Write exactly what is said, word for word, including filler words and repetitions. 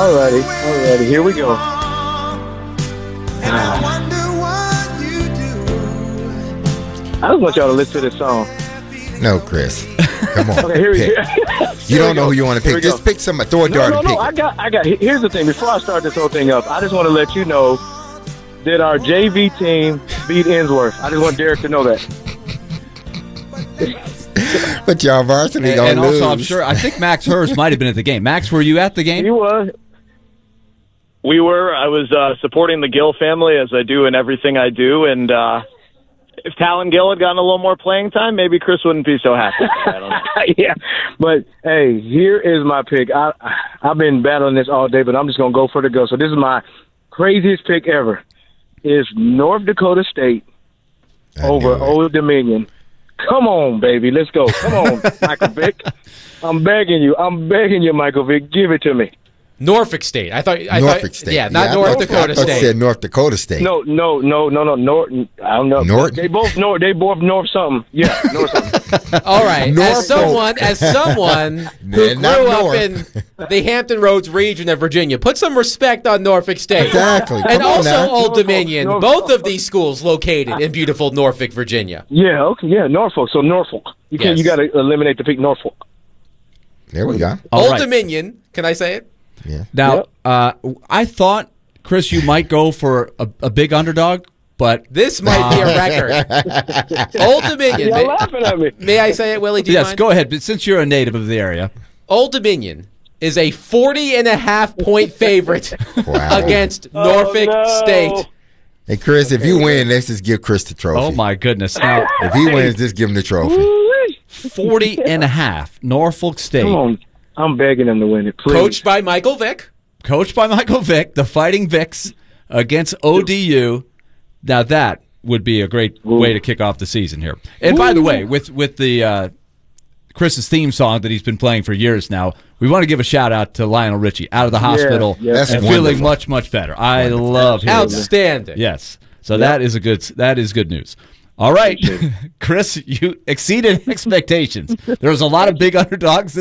Alrighty, alrighty, here we go. Ah. I just want y'all to listen to this song. No, Chris. Come on. Okay, here we pick. go. You don't know who you want to pick. Just pick somebody. Throw a No, dart no, and no. pick. I got, I got. Here's the thing. Before I start this whole thing up, I just want to let you know that our J V team beat Ensworth. I just want Derek to know that. But y'all varsity And, gonna and lose. also, I'm sure, I think Max Hurst might have been at the game. Max, were you at the game? He was. We were. I was uh, supporting the Gill family as I do in everything I do, and uh, if Talon Gill had gotten a little more playing time, maybe Chris wouldn't be so happy. I don't know. Yeah, but hey, here is my pick. I I've been battling this all day, but I'm just gonna go for the go. So this is my craziest pick ever. Is North Dakota State I over knew it. Old Dominion. Come on, baby, let's go. Come on, Michael Vick. I'm begging you. I'm begging you, Michael Vick. Give it to me. Norfolk State. I thought. I Norfolk thought, State. Yeah, not I North thought- Dakota I thought State. you said North Dakota State. No, no, no, no, no. Norton. I don't know. Norton? They both North. They both North something. Yeah, North something. All right. Norfolk. As someone, as someone who Man, not grew up North. in the Hampton Roads region of Virginia, put some respect on Norfolk State. Exactly. And Come on also now. Old Norfolk, Dominion. Norfolk. Both of these schools located in beautiful Norfolk, Virginia. Yeah. Okay. Yeah. Norfolk. So Norfolk. You can. Yes. You got to eliminate the pick Norfolk. There we go. All Old right. Dominion. Can I say it? Yeah. Now, Yep. uh, I thought, Chris, you might go for a, a big underdog, but This might be a record. Old Dominion. Y'all May, laughing at me. may I say it, Willie? Do you yes, mind? go ahead. But since you're a native of the area, Old Dominion is a forty and a half point favorite Wow. against Oh, Norfolk no. State. Hey, Chris, if you win, let's just give Chris the trophy. oh my goodness! Now, If he wins, just give him the trophy. Woo-wee. forty and a half, Norfolk State, Come on. I'm begging him to win it, please. Coached by Michael Vick. coached by Michael Vick, the Fighting Vicks against O D U. Now that would be a great Ooh. way to kick off the season here. And by the way, with with the uh, Chris's theme song that he's been playing for years now, we want to give a shout out to Lionel Richie out of the hospital yeah. That's and wonderful. feeling much much better. I love hearing that. Outstanding. Yes, so that is a good that is good news. All right, Chris, you exceeded expectations. There was a lot of big underdogs